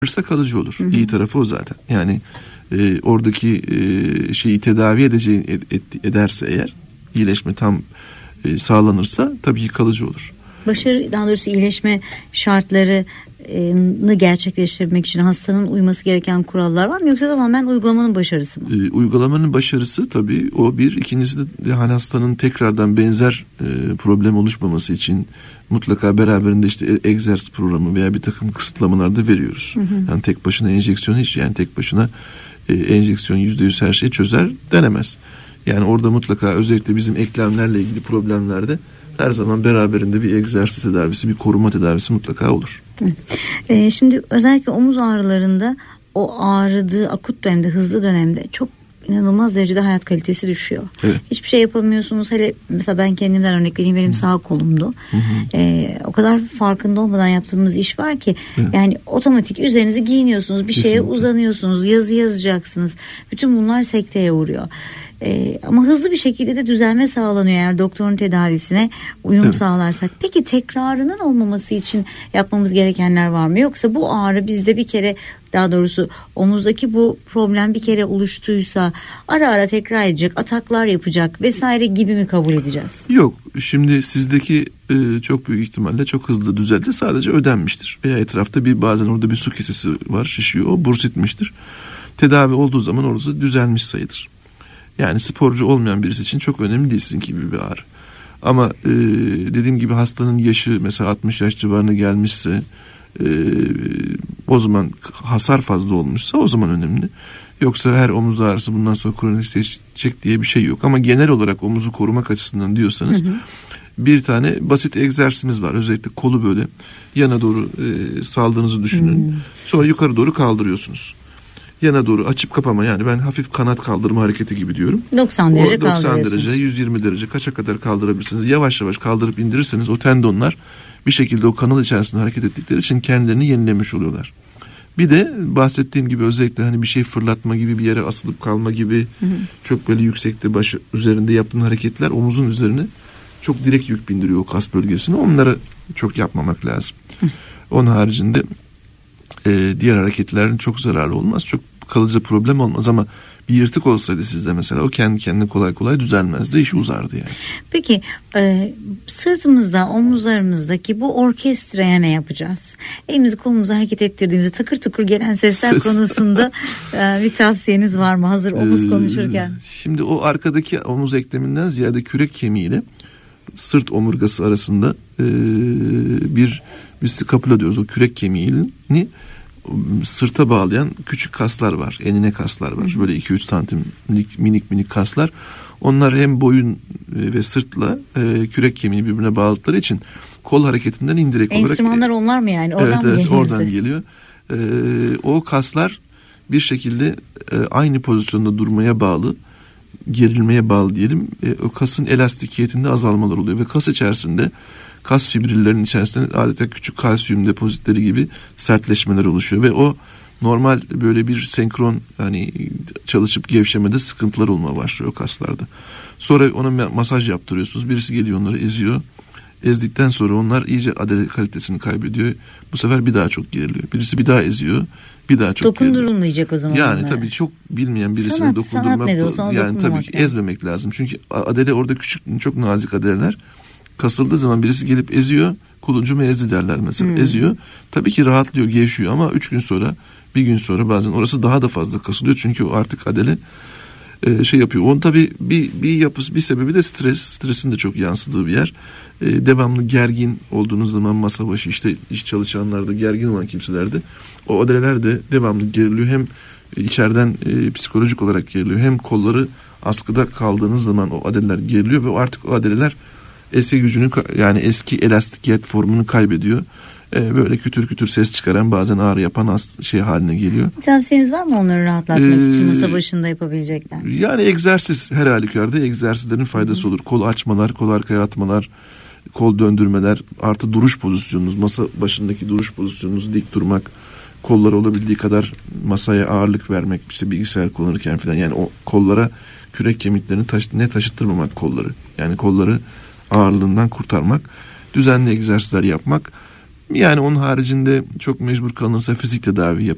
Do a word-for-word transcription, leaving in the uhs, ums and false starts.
kalıcı olur. Hı hı. İyi tarafı o zaten. Yani e, oradaki e, şeyi tedavi edeceği ed, ed, ederse eğer, iyileşme tam e, sağlanırsa tabii ki kalıcı olur. Başarı, daha doğrusu iyileşme şartlarını gerçekleştirmek için hastanın uyması gereken kurallar var mı, yoksa tamamen uygulamanın başarısı mı? E, uygulamanın başarısı tabii o bir. İkincisi de hani hastanın tekrardan benzer e, problem oluşmaması için mutlaka beraberinde işte egzersiz programı veya bir takım kısıtlamalar da veriyoruz. Hı hı. Yani tek başına enjeksiyon hiç yani tek başına e, enjeksiyon yüzde yüz her şeyi çözer denemez. Yani orada mutlaka özellikle bizim eklemlerle ilgili problemlerde her zaman beraberinde bir egzersiz tedavisi, bir koruma tedavisi mutlaka olur. Evet. Ee, şimdi özellikle omuz ağrılarında o ağrıdığı akut dönemde, hızlı dönemde çok inanılmaz derecede hayat kalitesi düşüyor. Evet. Hiçbir şey yapamıyorsunuz. Hele mesela ben kendimden örnek vereyim, benim Hı. sağ kolumdu. Hı hı. Ee, o kadar farkında olmadan yaptığımız iş var ki evet. Yani otomatik üzerinizi giyiniyorsunuz, bir Kesinlikle. şeye uzanıyorsunuz, yazı yazacaksınız. Bütün bunlar sekteye uğruyor. Ee, ama hızlı bir şekilde de düzelme sağlanıyor eğer doktorun tedavisine uyum evet. sağlarsak. Peki tekrarının olmaması için yapmamız gerekenler var mı? Yoksa bu ağrı bizde bir kere, daha doğrusu omuzdaki bu problem bir kere oluştuysa ara ara tekrar edecek, ataklar yapacak vesaire gibi mi kabul edeceğiz? Yok. Şimdi sizdeki e, çok büyük ihtimalle çok hızlı düzeldi. Sadece ödenmiştir. Veya etrafta bir bazen orada bir su kesesi var, şişiyor. O bursitmiştir. Tedavi olduğu zaman orası düzelmiş sayılır. Yani sporcu olmayan birisi için çok önemli değil sizinki gibi bir ağrı. Ama e, dediğim gibi hastanın yaşı mesela altmış yaş civarına gelmişse, e, o zaman hasar fazla olmuşsa o zaman önemli. Yoksa her omuz ağrısı bundan sonra kronikleşecek diye bir şey yok. Ama genel olarak omuzu korumak açısından diyorsanız, hı hı. bir tane basit egzersizimiz var. Özellikle kolu böyle yana doğru e, saldığınızı düşünün. Hı. Sonra yukarı doğru kaldırıyorsunuz. Yana doğru açıp kapama, yani ben hafif kanat kaldırma hareketi gibi diyorum. doksan derece kaldırıyorsunuz. doksan derece, yüz yirmi derece kaça kadar kaldırabilirsiniz. Yavaş yavaş kaldırıp indirirseniz o tendonlar bir şekilde o kanal içerisinde hareket ettikleri için kendilerini yenilemiş oluyorlar. Bir de bahsettiğim gibi özellikle hani bir şey fırlatma gibi, bir yere asılıp kalma gibi, hı hı. çok böyle yüksekte başı üzerinde yaptığın hareketler omuzun üzerine çok direkt yük bindiriyor o kas bölgesine. Onları çok yapmamak lazım. Hı. Onun haricinde e, diğer hareketlerin çok zararlı olmaz. Çok kalıcı problem olmaz ama bir yırtık olsaydı sizde mesela o kendi kendine kolay kolay düzelmezdi. İş uzardı yani. Peki e, sırtımızda, omuzlarımızdaki bu orkestraya ne yapacağız? Elimizi kolumuzu hareket ettirdiğimizde takır takır gelen sesler Ses. konusunda e, bir tavsiyeniz var mı? Hazır omuz ee, konuşurken. Şimdi o arkadaki omuz ekleminden ziyade kürek kemiğiyle sırt omurgası arasında e, bir biz skapula diyoruz. O kürek kemiğini sırta bağlayan küçük kaslar var. Enine kaslar var. Böyle iki üç santimlik minik minik kaslar. Onlar hem boyun ve sırtla e, kürek kemiğini birbirine bağladıkları için kol hareketinden indirekt olarak. Enstrümanlar onlar mı yani? Oradan evet, mı evet, geliyor? Oradan geliyor. E, o kaslar bir şekilde e, aynı pozisyonda durmaya bağlı, gerilmeye bağlı diyelim. E, o kasın elastikiyetinde azalmalar oluyor ve kas içerisinde, kas fibrillerinin içerisinde adeta küçük kalsiyum depozitleri gibi sertleşmeler oluşuyor ve o normal böyle bir senkron hani çalışıp gevşemede sıkıntılar olmaya başlıyor kaslarda. Sonra ona masaj yaptırıyorsunuz. Birisi geliyor onları eziyor. Ezdikten sonra onlar iyice adele kalitesini kaybediyor. Bu sefer bir daha çok geriliyor. Birisi bir daha eziyor. Bir daha çok dokundurulmayacak o zaman. Yani onlara. Tabii çok bilmeyen birisine sanat, dokundurmak. Sanat ne olsa yani tabii ki yani. Ezmemek lazım. Çünkü adele orada küçük, çok nazik adeleler. Kasıldığı zaman birisi gelip eziyor. Kuluncumu ezdi derler mesela. Hmm. Eziyor. Tabii ki rahatlıyor, gevşiyor ama üç gün sonra, bir gün sonra bazen orası daha da fazla kasılıyor. Çünkü o artık adele e, şey yapıyor. Onun tabii bir, bir yapısı, bir sebebi de stres. Stresin de çok yansıdığı bir yer. E, devamlı gergin olduğunuz zaman masa başı işte iş çalışanlarda, gergin olan kimselerde o adeleler de devamlı geriliyor. Hem içeriden e, psikolojik olarak geriliyor. Hem kolları askıda kaldığınız zaman o adeleler geriliyor ve artık o adeleler eski gücünü, yani eski elastikiyet formunu kaybediyor. Ee, böyle kütür kütür ses çıkaran, bazen ağrı yapan as- şey haline geliyor. Tavsiyeniz var mı onları rahatlatmak ee, için masa başında yapabilecekler? Yani egzersiz, her halükarda egzersizlerin faydası Hı. olur. Kol açmalar, kol arkaya atmalar, kol döndürmeler, artı duruş pozisyonunuz, masa başındaki duruş pozisyonunuzu dik durmak, kollara olabildiği kadar masaya ağırlık vermek, işte bilgisayar kullanırken falan, yani o kollara kürek kemiklerini taş- ne taşıttırmamak kolları. Yani kolları ağırlığından kurtarmak, düzenli egzersizler yapmak. Yani onun haricinde çok mecbur kalınırsa fizik tedavi yap,